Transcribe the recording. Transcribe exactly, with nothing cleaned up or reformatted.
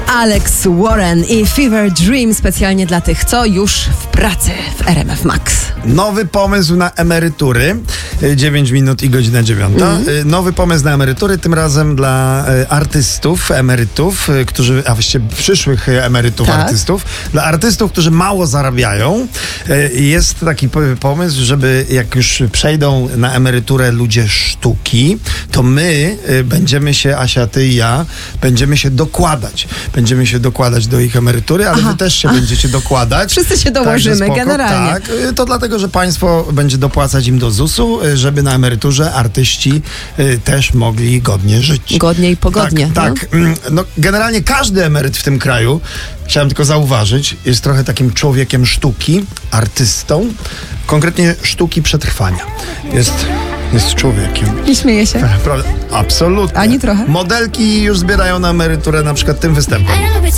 Alex Warren i Fever Dream specjalnie dla tych, co już w pracy w R M F Max. Nowy pomysł na emerytury. dziewięć minut i godzina dziewiąta. Mm. Nowy pomysł na emerytury, tym razem dla artystów, emerytów, którzy, a właściwie przyszłych emerytów, tak. artystów. Dla artystów, którzy mało zarabiają. Jest taki pomysł, żeby jak już przejdą na emeryturę ludzie sztuki, to my będziemy się, Asia, ty i ja, będziemy się dokładać. Będziemy się dokładać do ich emerytury, ale Aha. wy też się Aha. będziecie dokładać. Wszyscy się dołożymy, spoko, generalnie. Tak, to dlatego, że państwo będzie dopłacać im do zusu, żeby na emeryturze artyści też mogli godnie żyć. Godnie i pogodnie. Tak, no? tak. No, generalnie każdy emeryt w tym kraju, chciałem tylko zauważyć, jest trochę takim człowiekiem sztuki, artystą, konkretnie sztuki przetrwania. Jest... Jest człowiekiem. I śmieje się. Prawda? Absolutnie. Ani trochę. Modelki już zbierają na emeryturę na przykład tym występem.